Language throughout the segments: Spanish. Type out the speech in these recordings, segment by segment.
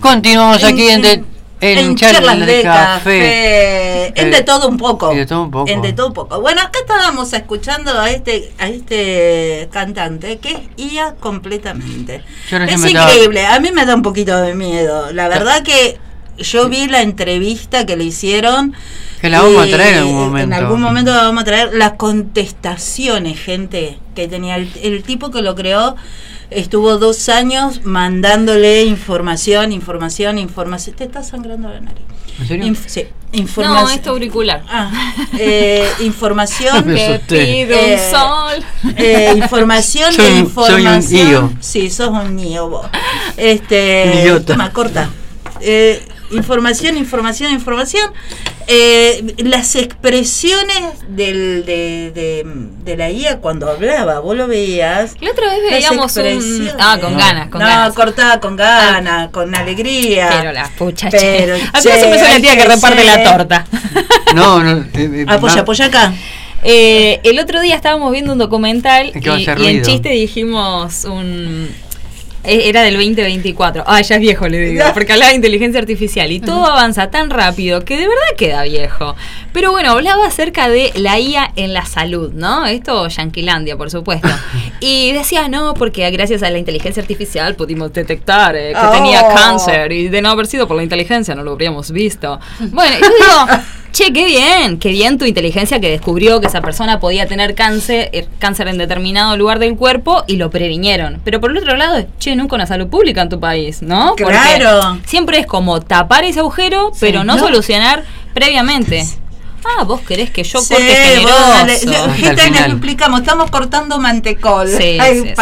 Continuamos aquí en charlas de café. En de todo un poco. En de todo un poco. En de todo un poco. Bueno, acá estábamos escuchando a este cantante que es IA completamente. Es increíble. A mí me da un poquito de miedo. La verdad que yo vi la entrevista que le hicieron. Que la vamos a traer en algún momento. En algún momento la vamos a traer. Las contestaciones, gente, que tenía el tipo que lo creó. Estuvo 2 años mandándole información. ¿Te está sangrando la nariz? ¿En serio? Sí. No, esto auricular. Información. Que pide un sol. Información soy, de información. Soy un IO. Sí, sos un IO vos. Idiota. Corta. Información. Las expresiones de la IA cuando hablaba, vos lo veías. La otra vez veíamos con ganas. Cortada con ganas, con alegría. Pero la pucha, pero a mí se me suena la tía que reparte la torta. No. Apoya acá. El otro día estábamos viendo un documental y en chiste dijimos era del 2024. Ya es viejo, le digo, porque hablaba de inteligencia artificial y todo avanza tan rápido que de verdad queda viejo. Pero bueno, hablaba acerca de la IA en la salud, ¿no? Esto Yanquilandia, por supuesto. Y decía, no, porque gracias a la inteligencia artificial pudimos detectar que tenía cáncer y de no haber sido por la inteligencia no lo habríamos visto. Bueno, yo digo, che, qué bien tu inteligencia que descubrió que esa persona podía tener cáncer en determinado lugar del cuerpo y lo previnieron. Pero por el otro lado, nunca una salud pública en tu país, ¿no? Claro. Porque siempre es como tapar ese agujero, pero no solucionar previamente. Vos querés que yo corte generoso. Gente, les explicamos, estamos cortando mantecol. Sí.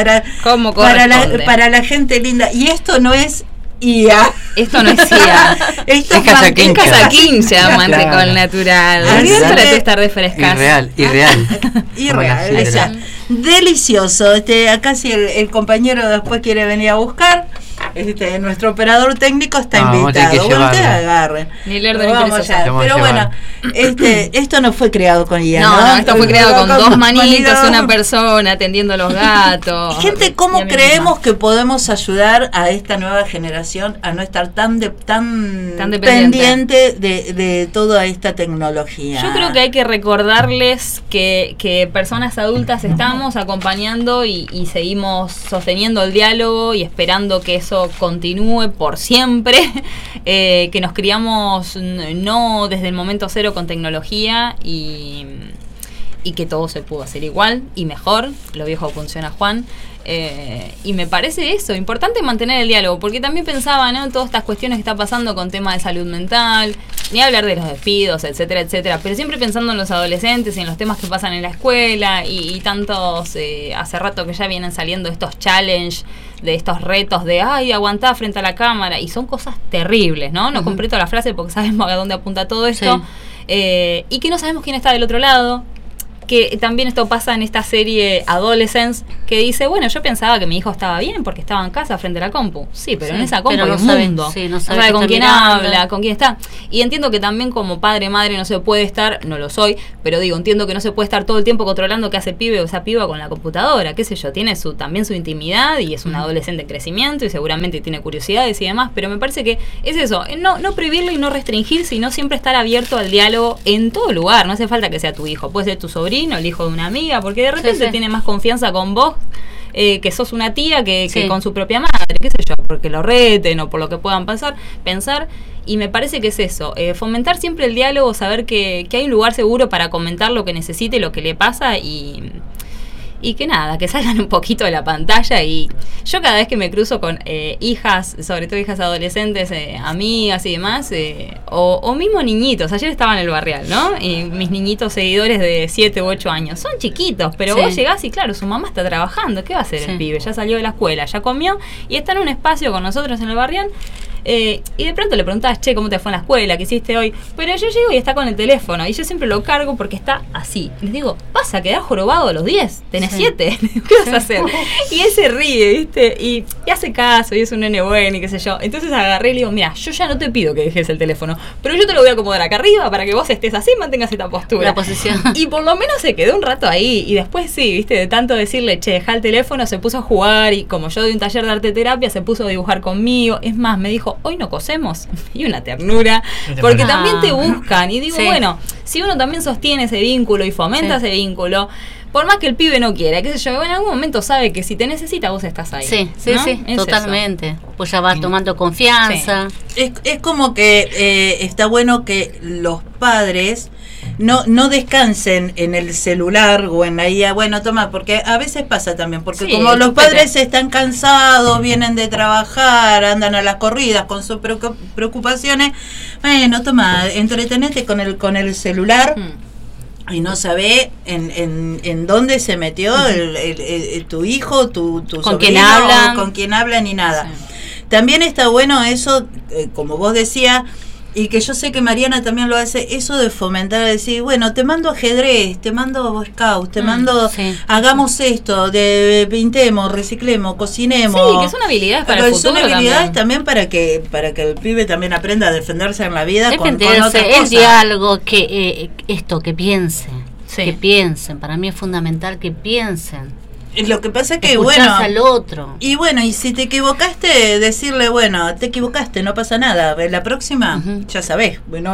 Para la gente linda. Y esto no es IA. Esto no es IA. Esto es casaquincha, mantecol natural. Para tú estar de frescas. Irreal. Delicioso. Acá si el compañero después quiere venir a buscar, nuestro operador técnico está invitado. Bueno, te agarren. Ni leer de pero bueno, esto no fue creado con IA. No, esto fue creado con 2 manitos, una persona atendiendo a los gatos. Gente, ¿cómo creemos que podemos ayudar a esta nueva generación a no estar tan pendiente de toda esta tecnología? Yo creo que hay que recordarles que personas adultas estamos acompañando y seguimos sosteniendo el diálogo y esperando que eso continúe por siempre, que nos criamos no desde el momento cero con tecnología y que todo se pudo hacer igual y mejor. Lo viejo funciona, Juan. Y me parece eso, importante mantener el diálogo, porque también pensaba, ¿no?, todas estas cuestiones que está pasando con temas de salud mental, ni hablar de los despidos, etcétera, pero siempre pensando en los adolescentes y en los temas que pasan en la escuela y tantos, hace rato que ya vienen saliendo estos challenge, de estos retos de, aguantá frente a la cámara, y son cosas terribles, ¿no? No completo la frase porque sabemos a dónde apunta todo esto, y que no sabemos quién está del otro lado. Que también esto pasa en esta serie Adolescence, que dice, bueno, yo pensaba que mi hijo estaba bien porque estaba en casa frente a la compu. Sí, pero en esa compu hay un mundo. No sabe con quién habla, con quién está. Y entiendo que también como padre, madre, no se puede estar, no lo soy, pero digo, entiendo que no se puede estar todo el tiempo controlando qué hace el pibe o esa piba con la computadora, qué sé yo, tiene también su intimidad y es un adolescente en crecimiento y seguramente tiene curiosidades y demás, pero me parece que es eso, no prohibirlo y no restringir, sino siempre estar abierto al diálogo en todo lugar. No hace falta que sea tu hijo, puede ser tu sobrino, el hijo de una amiga, porque de repente tiene más confianza con vos, que sos una tía que con su propia madre, qué sé yo, porque lo reten o por lo que puedan pensar, y me parece que es eso, fomentar siempre el diálogo, saber que hay un lugar seguro para comentar lo que necesite, lo que le pasa y que nada, que salgan un poquito de la pantalla. Y yo cada vez que me cruzo con hijas, sobre todo hijas adolescentes, amigas y demás, o mismo niñitos, ayer estaba en el Barrial, ¿no? Y mis niñitos seguidores de 7 u 8 años, son chiquitos, pero vos llegás y claro, su mamá está trabajando, ¿qué va a hacer el pibe? Ya salió de la escuela, ya comió y está en un espacio con nosotros en el Barrial. Y de pronto le preguntás, che, ¿cómo te fue en la escuela? ¿Qué hiciste hoy? Pero yo llego y está con el teléfono y yo siempre lo cargo porque está así. Les digo, vas a quedar jorobado a los 10, tenés 7, ¿qué vas a hacer? Y él se ríe, ¿viste? Y hace caso y es un nene bueno y qué sé yo. Entonces agarré y le digo, mira, yo ya no te pido que dejes el teléfono, pero yo te lo voy a acomodar acá arriba para que vos estés así, mantengas esta postura. La posición. Y por lo menos se quedó un rato ahí y después sí, ¿viste? De tanto decirle, che, deja el teléfono, se puso a jugar y como yo doy un taller de arte terapia, se puso a dibujar conmigo. Es más, me dijo, dijo, hoy no cosemos, y una ternura, porque también te buscan, y digo, bueno, si uno también sostiene ese vínculo y fomenta ese vínculo, por más que el pibe no quiera, qué sé yo, en algún momento sabe que si te necesita vos estás ahí. Sí, ¿no? Totalmente. Eso. Pues ya vas tomando confianza. Es como que está bueno que los padres no descansen en el celular o en la IA. Bueno, toma, porque a veces pasa también, porque como los padres están cansados, vienen de trabajar, andan a las corridas con sus preocupaciones, bueno, toma, entretenete con el celular. Y no sabe en dónde se metió tu hijo, tu sobrino, con quién hablan ni nada. También está bueno eso, como vos decías, y que yo sé que Mariana también lo hace, eso de fomentar, decir, bueno, te mando ajedrez, te mando Boy Scout, te mando, hagamos esto, pintemos, reciclemos, cocinemos. Sí, que son habilidades para el futuro. Son habilidades también para que el pibe también aprenda a defenderse en la vida con otras cosas. Es diálogo, que piensen, que piensen, para mí es fundamental que piensen. Lo que pasa es que, escuchás al otro. Y bueno, y si te equivocaste, decirle, bueno, te equivocaste, no pasa nada. La próxima, ya sabés, bueno,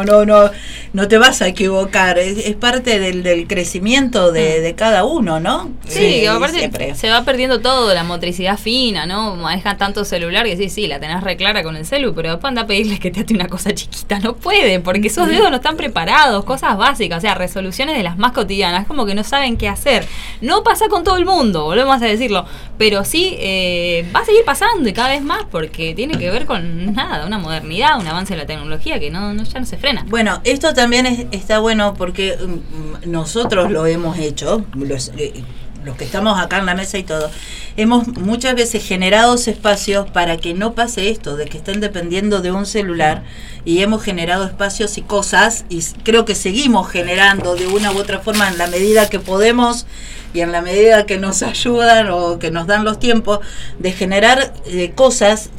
no te vas a equivocar. Es parte del crecimiento de cada uno, ¿no? Sí, aparte siempre se va perdiendo todo, la motricidad fina, ¿no? Manejan tanto celular que sí, la tenés re clara con el celu, pero después anda a pedirle que te ate una cosa chiquita. No puede, porque esos dedos no están preparados, cosas básicas, o sea, resoluciones de las más cotidianas, como que no saben qué hacer. No pasa con todo el mundo, volvemos a decirlo, pero sí va a seguir pasando y cada vez más, porque tiene que ver con una modernidad, un avance de la tecnología que ya no se frena. Bueno, esto también está bueno porque nosotros lo hemos hecho, los que estamos acá en la mesa y todo, hemos muchas veces generado espacios para que no pase esto, de que estén dependiendo de un celular, y hemos generado espacios y cosas, y creo que seguimos generando de una u otra forma en la medida que podemos y en la medida que nos ayudan o que nos dan los tiempos de generar cosas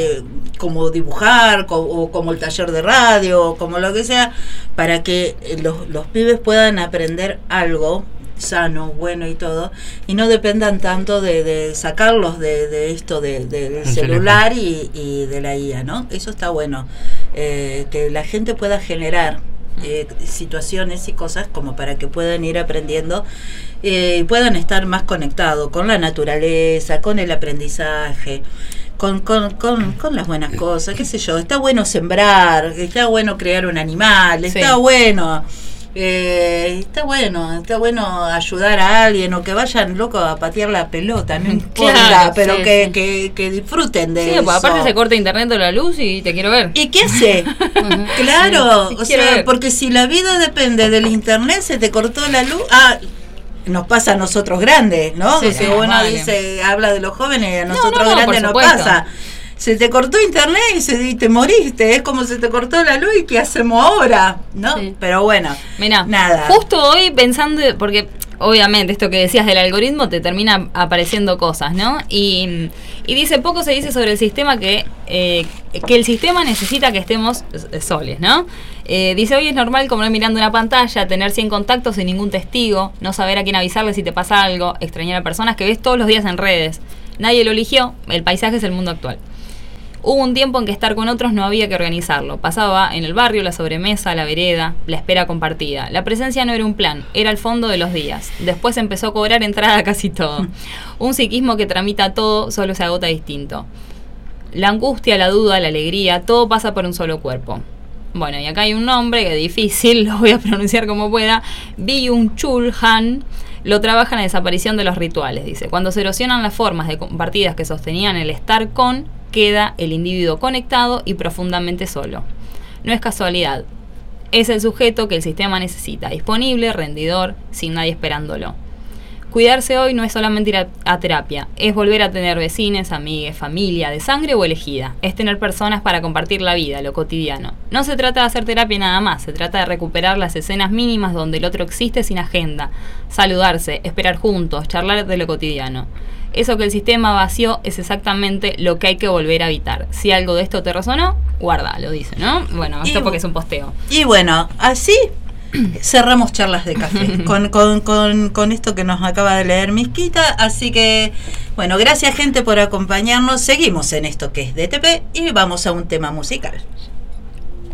como dibujar o como el taller de radio o como lo que sea, para que los pibes puedan aprender algo sano, bueno y todo, y no dependan tanto de sacarlos de esto del celular y de la IA, ¿no? Eso está bueno, que la gente pueda generar situaciones y cosas como para que puedan ir aprendiendo y puedan estar más conectados con la naturaleza, con el aprendizaje, con las buenas cosas, qué sé yo. Está bueno sembrar, está bueno crear un animal, está bueno ayudar a alguien, o que vayan loco a patear la pelota, no importa, pero que disfruten de eso. Pues aparte se corta internet o la luz y te quiero ver. ¿Y qué hace? Claro, o sea, porque si la vida depende del internet, se te cortó la luz. Nos pasa a nosotros grandes, ¿no? Sí, que uno habla de los jóvenes, y a nosotros grandes nos pasa. Se te cortó internet y te moriste, es como se te cortó la luz y ¿qué hacemos ahora? ¿No? Sí. Pero bueno, mirá, nada. Justo hoy pensando, porque obviamente esto que decías del algoritmo te termina apareciendo cosas, ¿no? Y poco se dice sobre el sistema que el sistema necesita que estemos soles, ¿no? Dice, hoy es normal como no mirando una pantalla, tener 100 contactos sin ningún testigo, no saber a quién avisarle si te pasa algo, extrañar a personas que ves todos los días en redes. Nadie lo eligió, el paisaje es el mundo actual. Hubo un tiempo en que estar con otros no había que organizarlo. Pasaba en el barrio, la sobremesa, la vereda, la espera compartida. La presencia no era un plan, era el fondo de los días. Después empezó a cobrar entrada casi todo. Un psiquismo que tramita todo, solo se agota distinto. La angustia, la duda, la alegría, todo pasa por un solo cuerpo. Bueno, y acá hay un nombre que es difícil, lo voy a pronunciar como pueda. Byung-Chul Han lo trabaja en la desaparición de los rituales, dice. Cuando se erosionan las formas de compartidas que sostenían el estar con, queda el individuo conectado y profundamente solo. No es casualidad. Es el sujeto que el sistema necesita, disponible, rendidor, sin nadie esperándolo. Cuidarse hoy no es solamente ir a terapia, es volver a tener vecines, amigues, familia, de sangre o elegida. Es tener personas para compartir la vida, lo cotidiano. No se trata de hacer terapia nada más, se trata de recuperar las escenas mínimas donde el otro existe sin agenda, saludarse, esperar juntos, charlar de lo cotidiano. Eso que el sistema vació es exactamente lo que hay que volver a evitar. Si algo de esto te resonó, guarda, lo dice, ¿no? Bueno, esto porque es un posteo. Y bueno, así cerramos charlas de café con esto que nos acaba de leer Misquita. Así que, bueno, gracias gente por acompañarnos. Seguimos en esto que es DTP y vamos a un tema musical.